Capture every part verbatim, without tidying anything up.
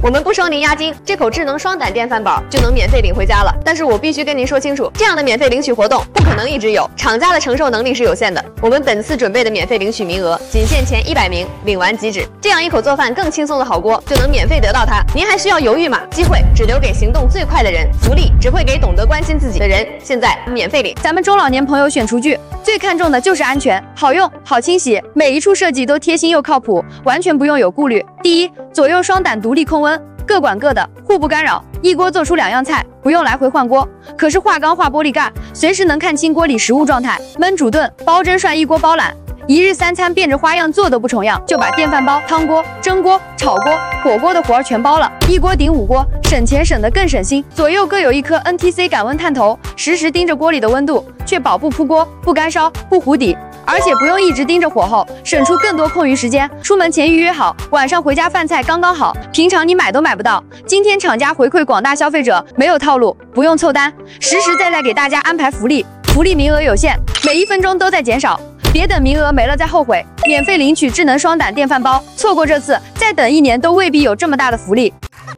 我们不收您押金，这口智能双胆电饭煲就能免费领回家了。但是我必须跟您说清楚，这样的免费领取活动不可能一直有，厂家的承受能力是有限的。我们本次准备的免费领取名额仅限前一百名，领完即止。这样一口做饭更轻松的好锅就能免费得到它，您还需要犹豫吗？机会只留给行动最快的人，福利只会给懂得关心自己的人。现在免费领。 咱们中老年朋友选厨具最看重的就是安全，好用、好清洗，每一处设计都贴心又靠谱，完全不用有顾虑。第一，左右双胆独立控温，各管各的，互不干扰，一锅做出两样菜，不用来回换锅。可是化钢化玻璃盖，随时能看清锅里食物状态，焖煮炖、煲蒸涮一锅包揽。一日三餐变着花样做都不重样，就把电饭煲、汤锅、蒸锅、炒锅、火锅的活儿全包了，一锅顶五锅，省钱省得更省心。左右各有一颗 N T C 感温探头，实时盯着锅里的温度，确保不扑锅、不干烧、不糊底。而且不用一直盯着火候，省出更多空余时间。出门前预约好，晚上回家饭菜刚刚好，平常你买都买不到。今天厂家回馈广大消费者，没有套路，不用凑单，实实在在给大家安排福利，福利名额有限，每一分钟都在减少。别等名额没了再后悔，免费领取智能双胆电饭煲，错过这次，再等一年都未必有这么大的福利。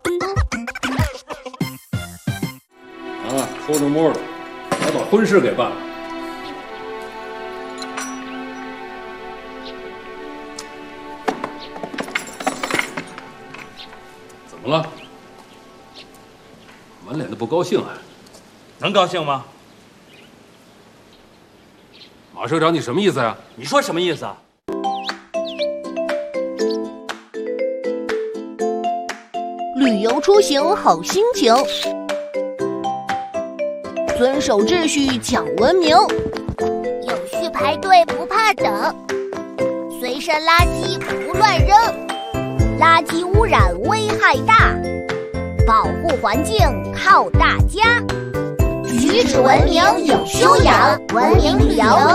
啊，偷着摸的，还把婚事给办了。怎么了？满脸的不高兴啊？ 能高兴吗？ 马社长，你什么意思呀？ 你说什么意思啊？ 旅游出行好心情，遵守秩序讲文明， 有序排队不怕等，随身垃圾不乱扔，垃圾污染危害大，保护环境靠大家。举止文明有修养，文明旅游